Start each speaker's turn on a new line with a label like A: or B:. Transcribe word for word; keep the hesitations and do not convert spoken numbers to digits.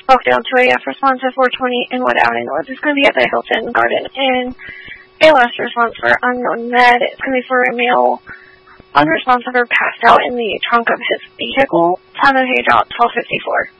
A: Oakdale two A F response at four twenty Inwood Avenue North. It's going to be at the Hilton Garden Inn. A L S response for unknown med. It's going to be for a male unresponsive or passed out in the trunk of his vehicle. Time of page out twelve fifty-four.